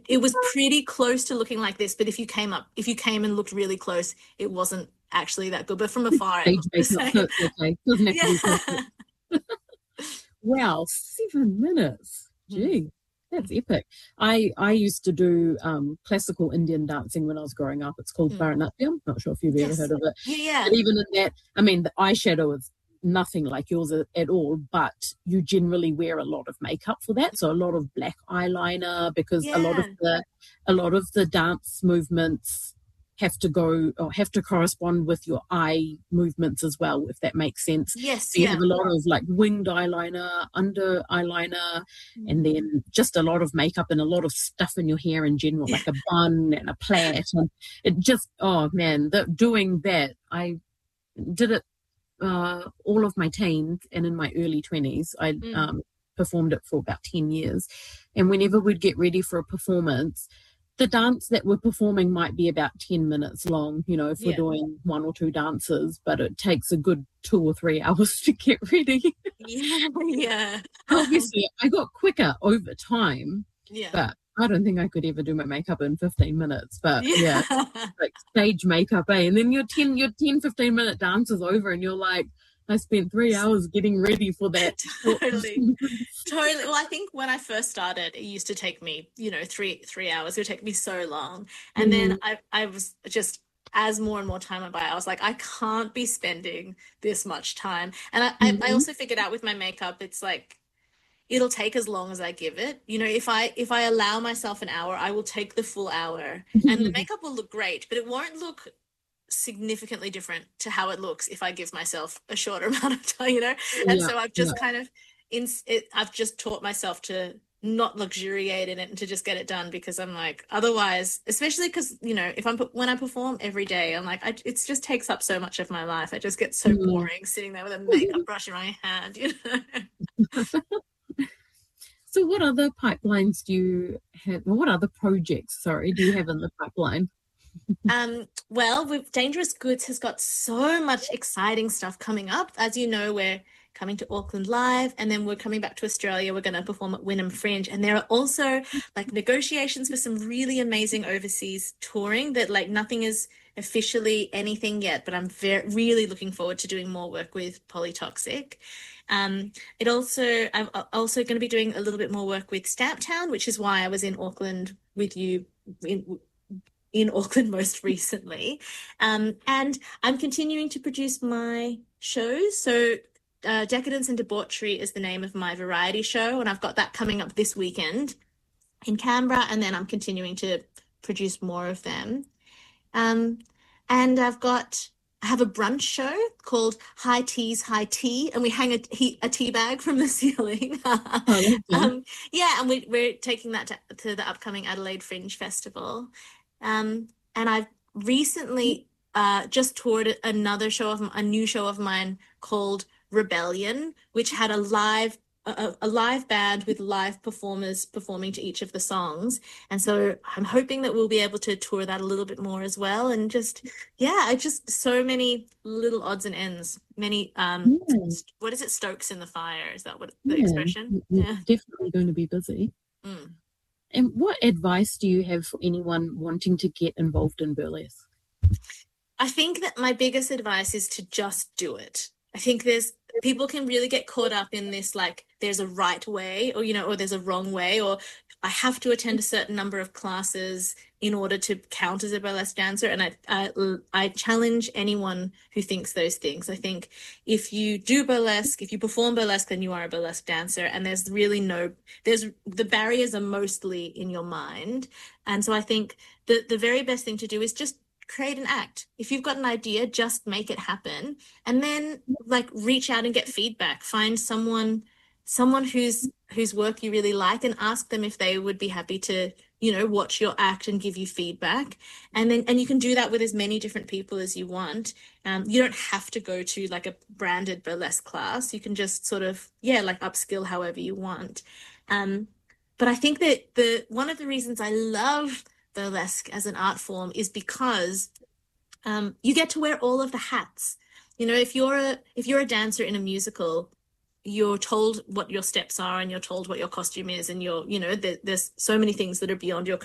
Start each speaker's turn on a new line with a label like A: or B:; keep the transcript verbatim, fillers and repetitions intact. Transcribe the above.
A: it was pretty close to looking like this, but if you came up, if you came and looked really close, it wasn't actually that good. But from afar, it
B: Stage
A: looked the
B: makeup,
A: same.
B: so it's okay. Doesn't have to be
A: Yeah.
B: perfect. Wow, seven minutes.
A: Mm.
B: Gee, that's epic. I I used to do um, classical Indian dancing when I was growing up. It's called
A: Mm.
B: Bharatanatyam. Not sure if you've ever
A: Yes.
B: heard of it.
A: Yeah, yeah.
B: But even in that, I mean, the eyeshadow is nothing like yours a- at all, but you generally wear a lot of makeup for that. So a lot of black eyeliner because a lot of
A: Yeah.
B: the a lot of the dance movements have to go or have to correspond with your eye movements as well, if that makes sense.
A: Yes,
B: So you have
A: yeah.
B: a lot of like winged eyeliner, under eyeliner, and
A: Mm.
B: then just a lot of makeup and a lot of stuff in your hair in general,
A: Yeah.
B: like a bun and a plait. And it just, oh man, the, doing that, I did it uh, all of my teens and in my early twenties. I
A: Mm.
B: um, performed it for about ten years. And whenever we'd get ready for a performance, the dance that we're performing might be about ten minutes long, you know, if we're
A: Yeah.
B: doing one or two dances, but it takes a good two or three hours to get ready.
A: Yeah. Yeah.
B: Obviously, I got quicker over time,
A: Yeah.
B: but I don't think I could ever do my makeup in fifteen minutes. But yeah,
A: Yeah.
B: like stage makeup, eh? And then your ten, your ten, fifteen minute dance is over and you're like, I spent three hours getting ready for that short
A: Totally.
B: performance.
A: Totally. Well, I think when I first started, it used to take me, you know, three three hours. It would take me so long. And then
B: Mm,
A: I I was just as more and more time went by, I was like, I can't be spending this much time. And I, I, I
B: mhm,
A: also figured out with my makeup, it's like it'll take as long as I give it. You know, if I if I allow myself an hour, I will take the full hour. And the makeup will look great, but it won't look significantly different to how it looks if I give myself a shorter amount of time, you know? And
B: yeah,
A: so I've
B: yeah.
A: just kind of in it, I've just taught myself to not luxuriate in it and to just get it done because I'm like otherwise, especially because you know if I'm when I perform every day, I'm like I, it just takes up so much of my life. I just get so
B: Mm.
A: boring sitting there with a makeup brush in my hand, you know.
B: So what other pipelines do you have, or what other projects, sorry, do you have in the pipeline?
A: Um, well, with Dangerous Goods has got so much exciting stuff coming up. As you know, we're coming to Auckland Live, and then we're coming back to Australia. We're going to perform at Wynnum Fringe, and there are also like negotiations for some really amazing overseas touring that like nothing is officially anything yet, but I'm very really looking forward to doing more work with Polytoxic. Um, it also I'm also going to be doing a little bit more work with Stamptown, which is why I was in Auckland with you in in Auckland most recently. Um, and I'm continuing to produce my shows. So, uh, Decadence and Debauchery is the name of my variety show, and I've got that coming up this weekend in Canberra, and then I'm continuing to produce more of them. Um, and I've got I have a brunch show called High Teas High Tea, and we hang a, he, a tea bag from the ceiling.
B: Oh, lovely.
A: um, yeah, and we, we're taking that to, to the upcoming Adelaide Fringe Festival. Um, and I've recently uh, just toured another show of a new show of mine called Rebellion, which had a live a, a live band with live performers performing to each of the songs. And so I'm hoping that we'll be able to tour that a little bit more as well. And just, yeah, I just so many little odds and ends. Many, um,
B: Yeah,
A: what is it? Stokes in the fire. Is that what the
B: yeah,
A: expression?
B: you- you're
A: Yeah.
B: definitely going to be busy.
A: Mm.
B: And what advice do you have for anyone wanting to get involved in burlesque?
A: I think that my biggest advice is to just do it. I think there's people can really get caught up in this like there's a right way or you know or there's a wrong way or I have to attend a certain number of classes in order to count as a burlesque dancer and I I, I challenge anyone who thinks those things. I think if you do burlesque, if you perform burlesque then you are a burlesque dancer and there's really no there's the barriers are mostly in your mind. And so I think the the very best thing to do is just create an act. If you've got an idea, just make it happen. And then like reach out and get feedback. Find someone someone whose whose work you really like and ask them if they would be happy to, you know, watch your act and give you feedback. And then and you can do that with as many different people as you want. Um, you don't have to go to like a branded burlesque class. You can just sort of, yeah, like upskill however you want. Um, but I think that the one of the reasons I love burlesque as an art form is because um, you get to wear all of the hats. You know, if you're a if you're a dancer in a musical, you're told what your steps are and you're told what your costume is, and you're you know there, there's so many things that are beyond your